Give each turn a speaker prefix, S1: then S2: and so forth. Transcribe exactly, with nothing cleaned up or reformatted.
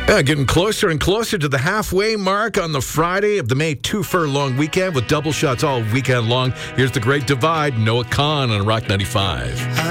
S1: Yeah, getting closer and closer to the halfway mark on the Friday of the May two-furlong weekend with double shots all weekend long. Here's the Great Divide, Noah Kahn on Rock ninety-five.